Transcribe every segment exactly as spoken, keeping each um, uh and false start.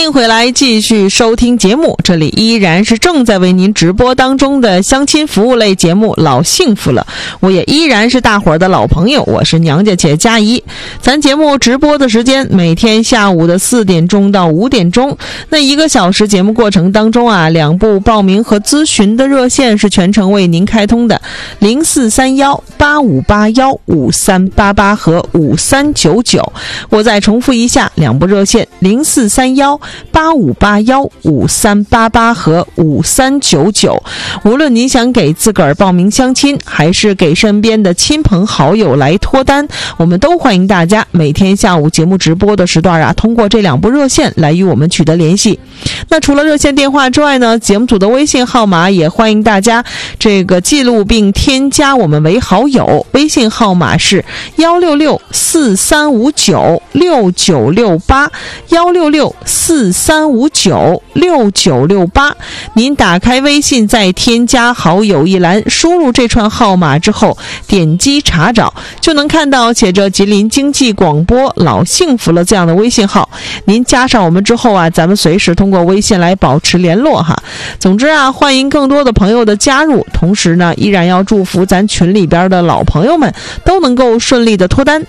迎回来继续收听节目，这里依然是正在为您直播当中的相亲服务类节目老幸福了，我也依然是大伙儿的老朋友，我是娘家且佳怡。咱节目直播的时间每天下午的四点钟到五点钟，那一个小时节目过程当中啊，两部报名和咨询的热线是全程为您开通的，零四三幺八五八幺五三八八和五三九九。我再重复一下两部热线，零四三幺八五八幺五三八八和五三九九。无论您想给自个儿报名相亲，还是给身边的亲朋好友来脱单，我们都欢迎大家每天下午节目直播的时段啊，通过这两部热线来与我们取得联系。那除了热线电话之外呢，节目组的微信号码也欢迎大家这个记录并添加我们为好友，微信号码是幺六六四三五九六九六八幺六六四三五九六九六八。您打开微信，在添加好友一栏输入这串号码之后，点击查找，就能看到写着吉林经济广播老幸福了这样的微信号。您加上我们之后啊，咱们随时通过微信来保持联络哈。总之啊，欢迎更多的朋友的加入，同时呢，依然要祝福咱群里边的老朋友们都能够顺利的脱单。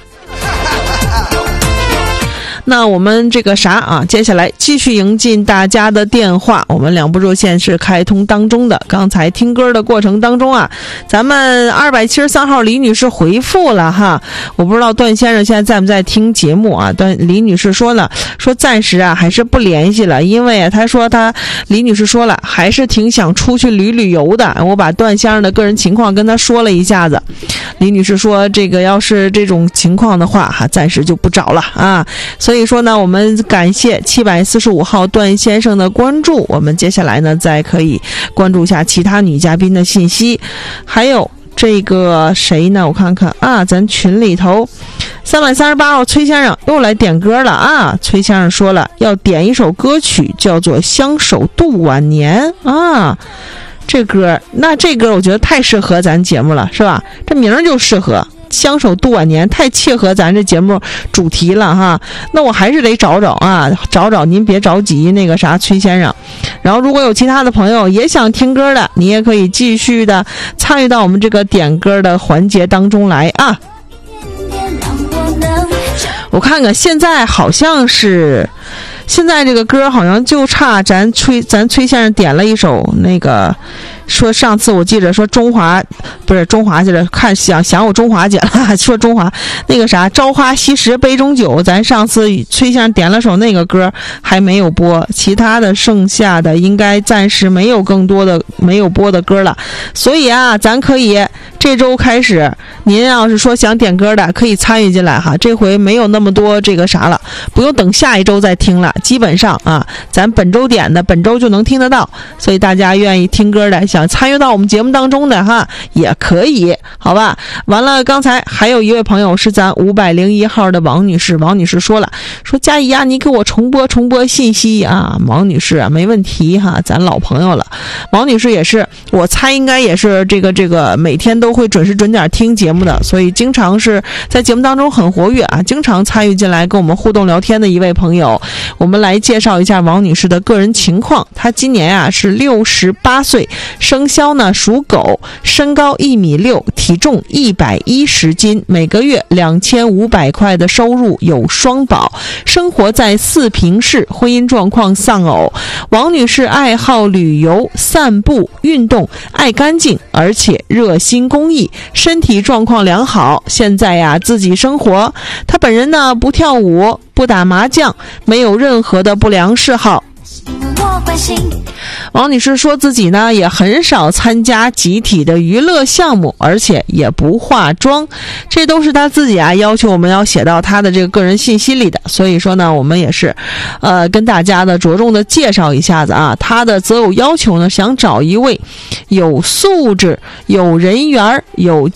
那我们这个啥啊，接下来继续迎进大家的电话，我们两部热线是开通当中的。刚才听歌的过程当中啊，咱们二百七十三号李女士回复了哈，我不知道段先生现在在不在听节目啊？段李女士说了，说暂时啊还是不联系了，因为她说她李女士说了，还是挺想出去旅旅游的。我把段先生的个人情况跟她说了一下子，李女士说这个要是这种情况的话哈，暂时就不找了啊。所以所以说呢，我们感谢七百四十五号段先生的关注，我们接下来呢再可以关注一下其他女嘉宾的信息。还有这个谁呢，我看看啊，咱群里头三百三十八号崔先生又来点歌了啊。崔先生说了要点一首歌曲叫做相守度晚年啊，这歌那这歌我觉得太适合咱节目了，是吧？这名儿就适合相守度晚年，太切合咱这节目主题了哈。那我还是得找找啊，找找，您别着急那个啥崔先生。然后如果有其他的朋友也想听歌的，你也可以继续的参与到我们这个点歌的环节当中来啊。我看看现在好像是现在这个歌好像就差咱崔咱崔先生点了一首那个，说上次我记着说中华不是中华去了，看想想我中华姐了，说中华那个啥朝花夕拾杯中酒，咱上次崔先生点了首那个歌还没有播，其他的剩下的应该暂时没有更多的没有播的歌了。所以啊，咱可以这周开始，您要是说想点歌的可以参与进来哈，这回没有那么多这个啥了，不用等下一周再听了，基本上啊咱本周点的本周就能听得到。所以大家愿意听歌的，想参与到我们节目当中的哈也可以，好吧。完了，刚才还有一位朋友是咱五百零一号的王女士，王女士说了，说佳怡啊，你给我重播重播信息啊。王女士啊，没问题哈，咱老朋友了。王女士也是，我猜应该也是这个这个每天都会准时准点听节目的，所以经常是在节目当中很活跃啊，经常参与进来跟我们互动聊天的一位朋友。我们来介绍一下王女士的个人情况，她今年啊是六十八岁，生肖呢属狗，身高一米六，体重一百一十斤，每个月两千五百块的收入，有双保，生活在四平市，婚姻状况丧偶。王女士爱好旅游、散步、运动，爱干净，而且热心公益，身体状况良好。现在呀自己生活，她本人呢不跳舞，不打麻将，没有任何的不良嗜好。王女士说自己呢也很少参加集体的娱乐项目，而且也不化妆，这都是她自己啊要求我们要写到她的这个个人信息里的。所以说呢，我们也是呃跟大家的着重的介绍一下子啊，她的择偶要求呢，想找一位有素质、有人缘、有